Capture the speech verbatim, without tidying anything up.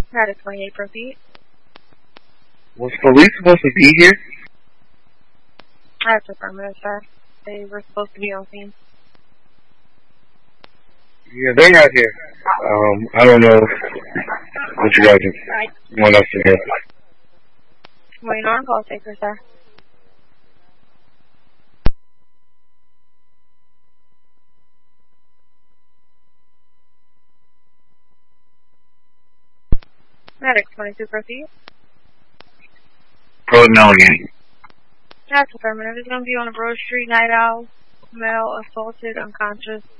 That is twenty-eight, proceed. Was police supposed to be here? That's affirmative, sir. They were supposed to be on scene. Yeah, they're not here. Um, I don't know what you guys Right. want us to hear. Waiting on call taker, sir. Medic twenty-two, proceed. Code known gang. That's affirmative. It's going to be on a Broad Street, night owl, male, assaulted, unconscious,